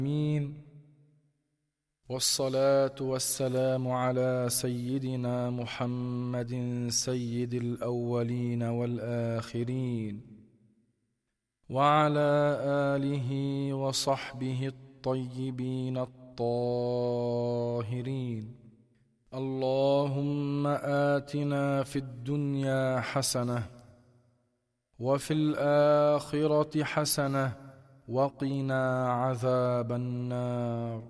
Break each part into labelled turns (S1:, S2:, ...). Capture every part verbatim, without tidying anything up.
S1: آمين. والصلاة والسلام على سيدنا محمد سيد الأولين والآخرين، وعلى آله وصحبه الطيبين الطاهرين. اللهم آتنا في الدنيا حسنة وفي الآخرة حسنة وقنا عذاب النار.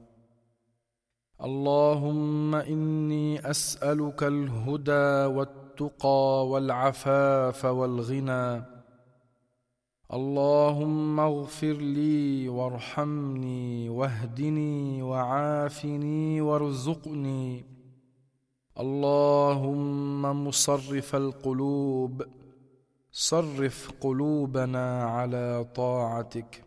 S1: اللهم إني أسألك الهدى والتقى والعفاف والغنى. اللهم اغفر لي وارحمني واهدني وعافني وارزقني. اللهم مصرف القلوب صرف قلوبنا على طاعتك.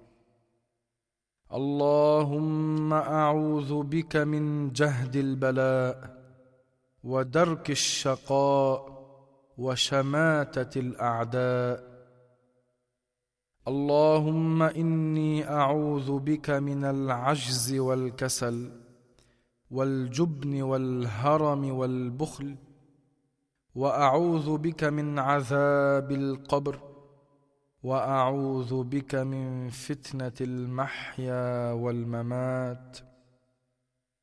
S1: اللهم أعوذ بك من جهد البلاء ودرك الشقاء وشماتة الأعداء. اللهم إني أعوذ بك من العجز والكسل والجبن والهرم والبخل، وأعوذ بك من عذاب القبر، وأعوذ بك من فتنة المحيا والممات.